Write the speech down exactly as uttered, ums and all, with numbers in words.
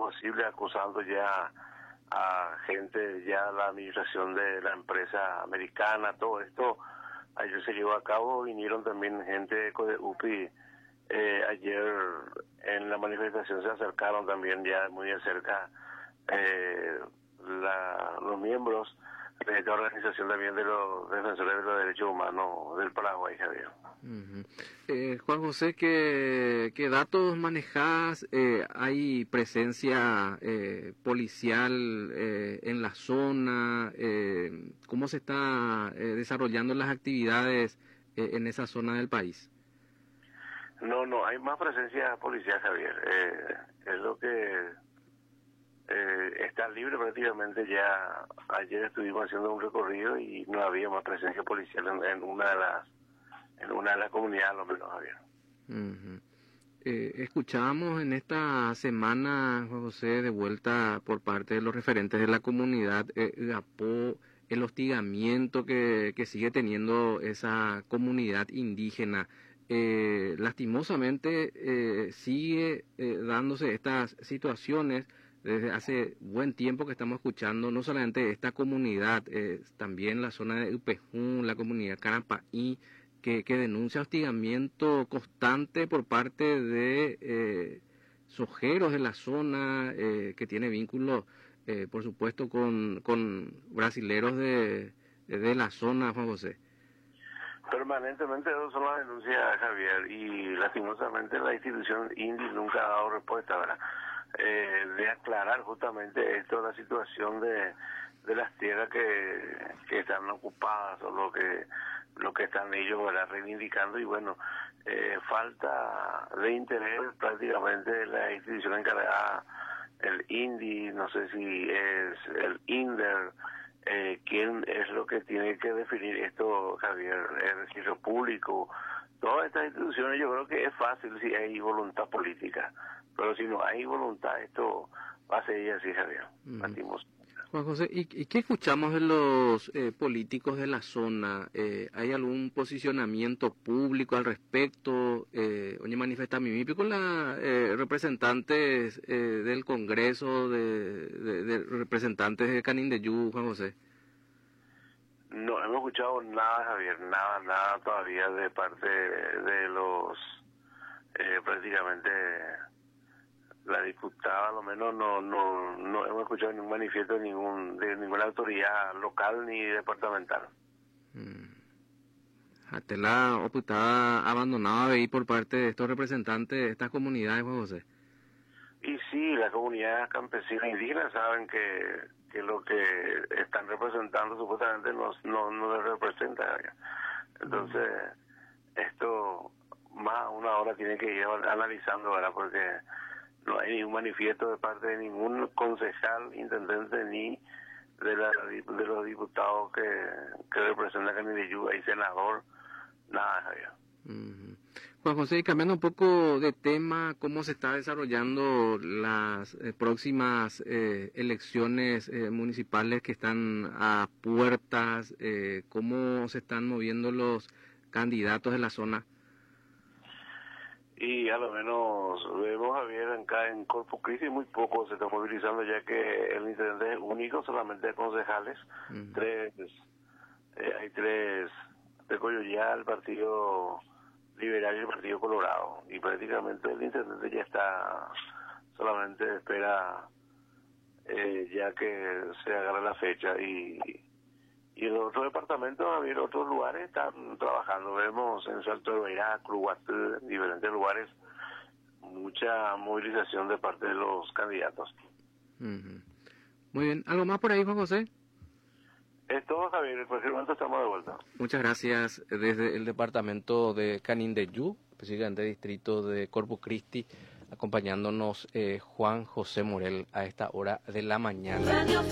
posible, acusando ya a gente, ya la administración de la empresa americana, todo esto ayer se llevó a cabo. Vinieron también gente de U P I, eh, ayer en la manifestación se acercaron también ya muy de cerca eh, la, los miembros de esta organización también de los defensores de los derechos humanos del Paraguay, Javier. Uh-huh. eh, Juan José, ¿qué, qué datos manejás? Eh, ¿Hay presencia eh, policial eh, en la zona? Eh, ¿Cómo se está eh, desarrollando las actividades eh, en esa zona del país? No, no, hay más presencia policial, Javier. Eh, es lo que eh, está libre prácticamente. Ya ayer estuvimos haciendo un recorrido y no había más presencia policial en, en una de las en una de las comunidades, lo menos, Javier. Uh-huh. Eh, escuchábamos en esta semana, Juan José, de vuelta por parte de los referentes de la comunidad, eh, Gapó, el hostigamiento que, que sigue teniendo esa comunidad indígena. Eh, lastimosamente eh, sigue eh, dándose estas situaciones desde hace buen tiempo que estamos escuchando, no solamente esta comunidad, eh, también la zona de Upejún, la comunidad Carapaí, que, que denuncia hostigamiento constante por parte de eh, sojeros de la zona, eh, que tiene vínculos, eh, por supuesto, con, con brasileros de, de la zona, Juan José. Permanentemente esas son las denuncias, Javier, y lastimosamente la institución I N D I nunca ha dado respuesta, ¿verdad? Eh, de aclarar justamente esto, la situación de, de las tierras que, que están ocupadas o lo que lo que están ellos, ¿verdad?, reivindicando. Y bueno, eh, falta de interés prácticamente de la institución encargada, el I N D I, no sé si es el INDER, eh, quién es lo que tiene que definir esto, Javier, el registro público. Todas estas instituciones, yo creo que es fácil si hay voluntad política, pero si no hay voluntad, esto va a seguir así, Javier. Mm. Batimos. Juan José, ¿y, y qué escuchamos de los eh, políticos de la zona? Eh, ¿Hay algún posicionamiento público al respecto? Eh, oye, manifesta mi con la eh, representantes eh, del Congreso, de, de, de representantes de Canindeyú, Juan José. No hemos escuchado nada, Javier, nada, nada todavía de parte de los, eh, prácticamente, la diputada, a lo menos no no no hemos escuchado ningún manifiesto de ningún de ninguna autoridad local ni departamental. Mm. Hasta la oputada abandonada ahí por parte de estos representantes de estas comunidades, Juan José. Y sí, las comunidades campesinas indígenas saben que, que lo que están representando supuestamente no, no, no les representa. Entonces, mm. esto más una hora tiene que ir analizando, ¿verdad? Porque no hay ningún manifiesto de parte de ningún concejal, intendente, ni de, la, de los diputados que, que representan Canindeyú, y senador, nada, Javier. Uh-huh. Juan José, cambiando un poco de tema, ¿cómo se está desarrollando las eh, próximas eh, elecciones eh, municipales que están a puertas? Eh, ¿Cómo se están moviendo los candidatos de la zona? Y a lo menos vemos, Javier, acá en Corpus Christi muy poco se está movilizando, ya que el intendente es único, solamente de concejales. Uh-huh. Tres, eh, hay tres de Coyollá, el Partido Liberal y el Partido Colorado. Y prácticamente el intendente ya está, solamente espera eh, ya que se agarre la fecha. Y, y en otros departamentos, Javier, otros lugares están trabajando. Vemos en Salto de Beirá, Clubatú, en diferentes lugares, mucha movilización de parte de los candidatos. Uh-huh. Muy bien. ¿Algo más por ahí, Juan José? Es todo, Javier. En cualquier momento estamos de vuelta. Muchas gracias. Desde el departamento de Canindeyú, específicamente distrito de Corpus Christi, acompañándonos eh, Juan José Morel a esta hora de la mañana.